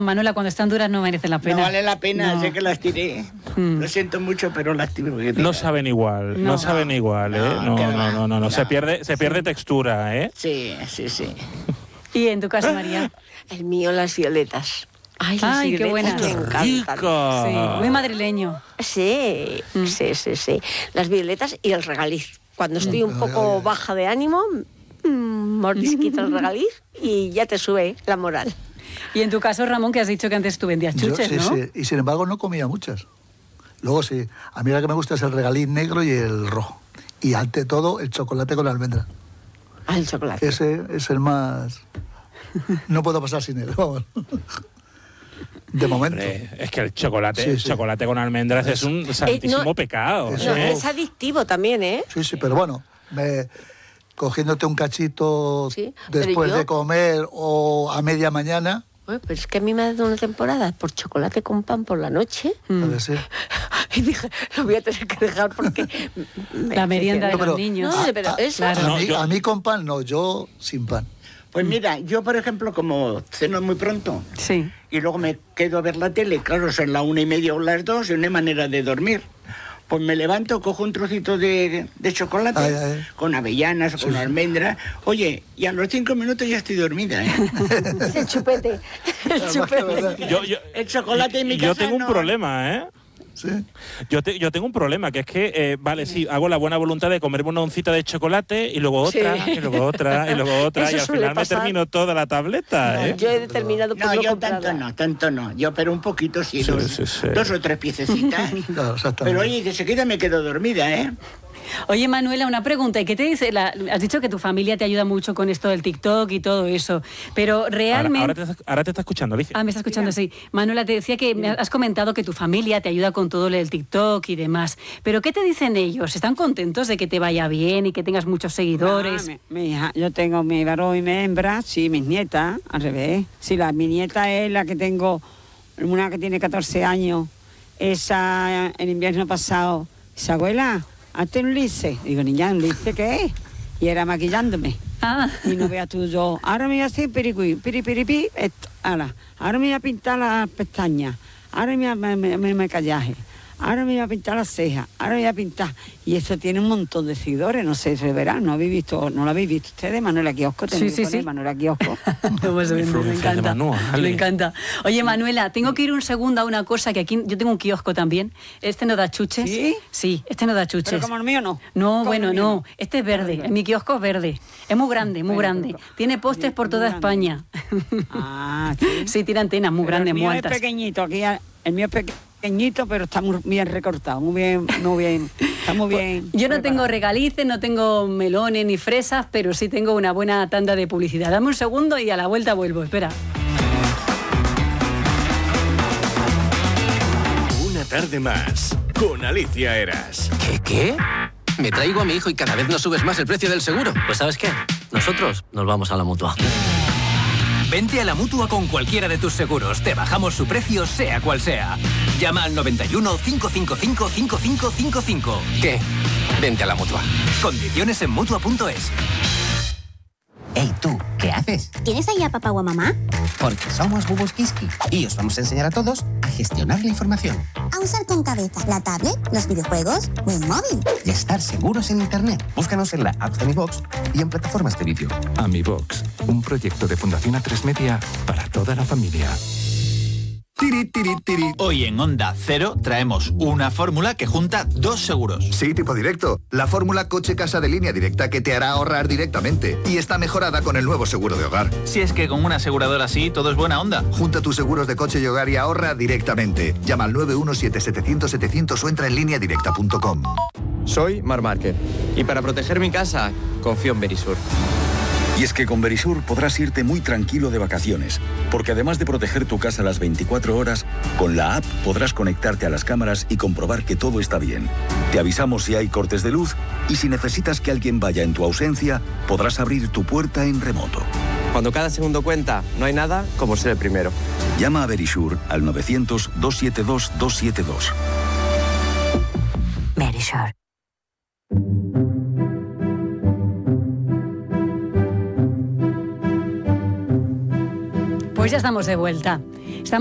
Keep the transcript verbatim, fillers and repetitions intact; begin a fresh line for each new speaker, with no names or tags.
Manuela, cuando están duras no merecen la pena.
No vale la pena,
no.
sé que las tiré. Mm. Lo siento mucho, pero las tiré.
No saben igual, no, no saben no, igual, ¿eh? No, no, no, no, no, no. Se pierde, se pierde sí. textura, ¿eh?
Sí, sí, sí.
¿Y en tu caso, María?
El mío, las violetas. Ay,
Ay qué buena.
Me encantan.
Sí, muy madrileño.
Sí, mm. sí, sí, sí. Las violetas y el regaliz. Cuando estoy un poco baja de ánimo, mmm, mordisquito el regaliz y ya te sube la moral.
Y en tu caso, Ramón, que has dicho que antes tú vendías chuches,
Yo, sí,
¿no?
Sí, y sin embargo no comía muchas. Luego sí, a mí la que me gusta es el regaliz negro y el rojo. Y ante todo, el chocolate con la almendra.
Ah, el chocolate.
Ese es el más... No puedo pasar sin él, vamos. De momento.
Hombre, es que el chocolate,
sí,
el
sí.
chocolate con almendras es, es un santísimo
eh, no,
pecado.
No,
¿eh?
es adictivo también, ¿eh?
Sí, sí, pero bueno, me, cogiéndote un cachito
sí,
después
yo,
de comer o a media mañana...
Uy, pero es que a mí me ha dado una temporada por chocolate con pan por la noche.
Mm. A ver, sí.
Y dije, lo voy a tener que dejar porque...
La merienda de
no, pero,
los niños.
No, pero
a,
eso...
Claro. A,
no,
mí,
yo...
a mí con pan no, yo sin pan.
Pues mira, yo por ejemplo, como ceno muy pronto
sí.
y luego me quedo a ver la tele, claro, son las una y media o las dos y no hay manera de dormir. Pues me levanto, cojo un trocito de, de chocolate
ay, ay.
con avellanas, sí, con almendras. Oye, y a los cinco minutos ya estoy dormida, ¿eh?
El chupete. El chupete.
Yo, yo,
el chocolate en mi
yo
casa
tengo
no...
un problema, ¿eh?
¿Sí?
Yo, te, yo tengo un problema, que es que, eh, vale, sí, hago la buena voluntad de comerme una oncita de chocolate y luego otra, sí. y luego otra, y luego otra,
Eso
y al final pasar. me termino toda la tableta,
no,
¿eh?
Yo he determinado por
no,
no
yo
comprarla.
tanto no, tanto no. Yo, pero un poquito sí,
sí,
dos,
sí, sí.
dos o tres piececitas.
Claro,
pero oye, de seguida me quedo dormida, ¿eh?
Oye, Manuela, una pregunta. ¿Y qué te dice? La, has dicho que tu familia te ayuda mucho con esto del TikTok y todo eso, pero realmente...
Ahora, ahora, te, ahora te está escuchando, Alicia.
Ah, me está escuchando, sí. Manuela, te decía que me has comentado que tu familia te ayuda con todo el TikTok y demás, pero ¿qué te dicen ellos? ¿Están contentos de que te vaya bien y que tengas muchos seguidores?
Ah, mi, mi hija, yo tengo mi varón y mi hembra, sí, mis nietas, al revés. Sí, la, mi nieta es la que tengo, una que tiene catorce años, esa, el invierno pasado, esa abuela... Hazte un lice. Digo, niña, ¿un lice qué es? Y era maquillándome.
Ah.
Y no veas tú yo, ahora me voy a hacer piricui, piripiripi, esto, ahora, ahora me voy a pintar las pestañas, ahora me voy a me, me, me callaje, ahora me voy a pintar las cejas, ahora me voy a pintar. Y eso tiene un montón de seguidores, no sé, se verá, no habéis visto, no lo habéis visto ustedes, Manuela Kiosco,
sí, sí, sí.
Manuela Kiosco.
Pues me, me encanta, me encanta. Oye, Manuela, tengo que ir un segundo a una cosa, que aquí yo tengo un kiosco también. Este no da chuches.
¿Sí?
Sí, este no da chuches.
Pero como el mío no.
No, bueno, no. no. Este es verde, en mi kiosco es verde. Es muy grande, muy bueno, grande. Tiene postes por toda España.
Ah, sí.
Sí, tiene antenas muy grandes, muy altas.
El mío es pequeñito, aquí el mío es pequeñito. pequeñito, pero está muy bien recortado, muy bien, muy bien, está muy bien.
Yo no
preparado.
tengo regalices, no tengo melones ni fresas, pero sí tengo una buena tanda de publicidad. Dame un segundo y a la vuelta vuelvo, espera.
Una tarde más, con Alicia Eras.
¿Qué, qué? Me traigo a mi hijo y cada vez nos subes más el precio del seguro. Pues ¿sabes qué? Nosotros nos vamos a la Mutua.
Vente a la Mutua con cualquiera de tus seguros. Te bajamos su precio, sea cual sea. Llama al noventa y uno, cinco cinco cinco, cinco cinco cinco cinco.
¿Qué? Vente a la Mutua.
Condiciones en Mutua punto es.
Ey, tú, ¿qué haces?
¿Tienes ahí a papá o a mamá?
Porque somos Bubus Kiski y os vamos a enseñar a todos a gestionar la información.
A usar con cabeza la tablet, los videojuegos o el móvil.
Y a estar seguros en Internet. Búscanos en la app de AmiBox y en plataformas de vídeo.
AmiBox, un proyecto de Fundación A tres Media para toda la familia.
Tiri, tiri, tiri. Hoy en Onda Cero traemos una fórmula que junta dos seguros.
Sí, tipo directo. La fórmula coche-casa de línea directa que te hará ahorrar directamente. Y está mejorada con el nuevo seguro de hogar.
Si es que con una aseguradora así todo es buena onda.
Junta tus seguros de coche y hogar y ahorra directamente. Llama al nueve uno siete, setecientos, setecientos o entra en línea directa punto com.
Soy Mar Márquez y para proteger mi casa confío en Verisur.
Y es que con Verisur podrás irte muy tranquilo de vacaciones, porque además de proteger tu casa las veinticuatro horas, con la app podrás conectarte a las cámaras y comprobar que todo está bien. Te avisamos si hay cortes de luz y si necesitas que alguien vaya en tu ausencia, podrás abrir tu puerta en remoto.
Cuando cada segundo cuenta, no hay nada como ser el primero.
Llama a Verisur al novecientos, doscientos setenta y dos, doscientos setenta y dos.
Verisur.
Pues ya estamos de vuelta.